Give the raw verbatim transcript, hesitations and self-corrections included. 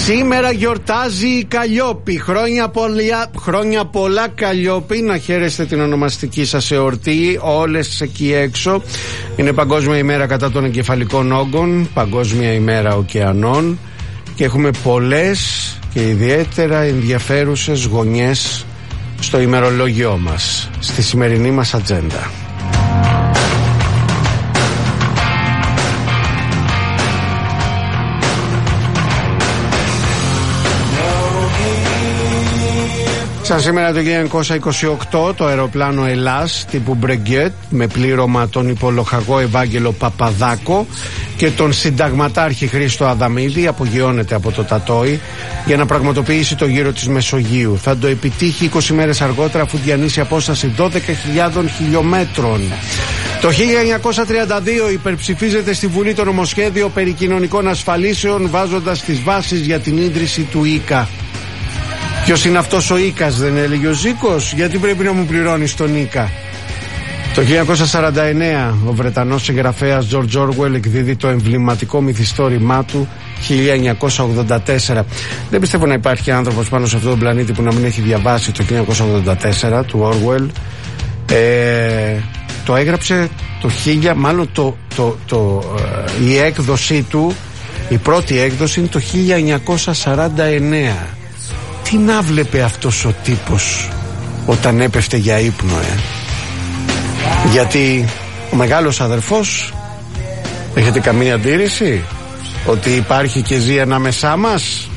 Σήμερα γιορτάζει η Καλλιόπη. Χρόνια πολλά, χρόνια πολλά Καλλιόπη. Να χαίρεστε την ονομαστική σας εορτή όλες εκεί έξω. Είναι Παγκόσμια ημέρα κατά των εγκεφαλικών όγκων, Παγκόσμια ημέρα ωκεανών και έχουμε πολλές και ιδιαίτερα ενδιαφέρουσες γωνιές στο ημερολόγιό μας, στη σημερινή μας ατζέντα. Σαν σήμερα το χίλια εννιακόσια είκοσι οκτώ το αεροπλάνο Ελλάς τύπου Μπρεγκέτ με πλήρωμα τον υπολοχαγό Ευάγγελο Παπαδάκο και τον συνταγματάρχη Χρήστο Αδαμίδη απογειώνεται από το Τατόι για να πραγματοποιήσει το γύρο της Μεσογείου. Θα το επιτύχει είκοσι μέρες αργότερα αφού διανύσει απόσταση δώδεκα χιλιάδων χιλιόμετρων. Το χίλια εννιακόσια τριάντα δύο υπερψηφίζεται στη Βουλή το νομοσχέδιο περί κοινωνικών ασφαλίσεων βάζοντας τις βάσεις για την ίδρυση του ΙΚΑ. Ποιος είναι αυτός ο Ίκας, δεν έλεγε ο Ζήκος? Γιατί πρέπει να μου πληρώνεις τον Ίκα? Το χίλια εννιακόσια σαράντα εννέα ο Βρετανός συγγραφέας George Orwell εκδίδει το εμβληματικό μυθιστόρημά του χίλια εννιακόσια ογδόντα τέσσερα. Δεν πιστεύω να υπάρχει άνθρωπος πάνω σε αυτόν τον πλανήτη που να μην έχει διαβάσει το χίλια εννιακόσια ογδόντα τέσσερα του Orwell. Ε, το έγραψε το χίλια, μάλλον το, το, το, ε, η έκδοσή του, η πρώτη έκδοση είναι το χίλια εννιακόσια σαράντα εννέα. Τι να βλέπει αυτός ο τύπος όταν έπεφτε για ύπνο, ε? Γιατί ο μεγάλος αδερφός, έχετε καμία αντίρρηση ότι υπάρχει και ζει ανάμεσά μας?